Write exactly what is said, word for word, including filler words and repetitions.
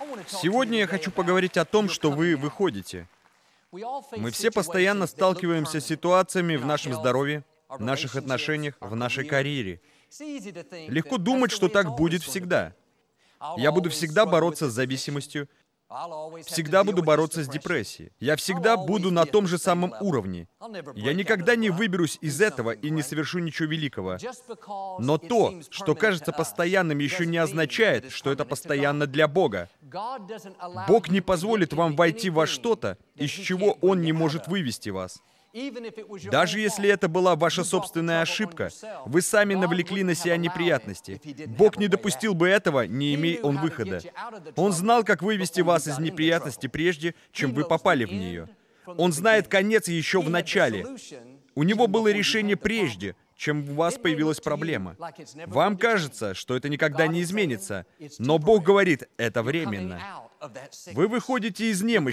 Сегодня я хочу поговорить о том, что вы выходите. Мы все постоянно сталкиваемся с ситуациями в нашем здоровье, в наших отношениях, в нашей карьере. Легко думать, что так будет всегда. Я буду всегда бороться с зависимостью, всегда буду бороться с депрессией. Я всегда буду на том же самом уровне. Я никогда не выберусь из этого и не совершу ничего великого. Но то, что кажется постоянным, еще не означает, что это постоянно для Бога. Бог не позволит вам войти во что-то, из чего Он не может вывести вас. Даже если это была ваша собственная ошибка, вы сами навлекли на себя неприятности. Бог не допустил бы этого, не имея Он выхода. Он знал, как вывести вас из неприятности прежде, чем вы попали в нее. Он знает конец еще в начале. У Него было решение прежде, чем у вас появилась проблема. Вам кажется, что это никогда не изменится, но Бог говорит, это временно. Вы выходите из немощи.